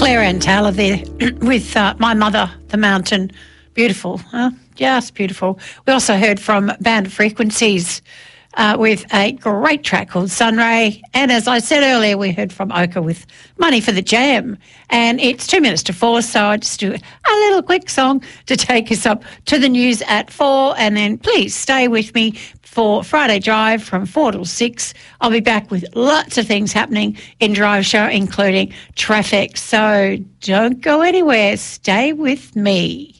Claire and Taylor there with My Mother, the Mountain. Beautiful, huh? Just beautiful. We also heard from Band of Frequencies with a great track called Sunray. And as I said earlier, we heard from Oka with Money for the Jam. And it's 2 minutes to 4, so I just do a little quick song to take us up to the news at 4. And then please stay with me for Friday Drive from 4 till 6. I'll be back with lots of things happening in Drive Show, including traffic. So don't go anywhere. Stay with me.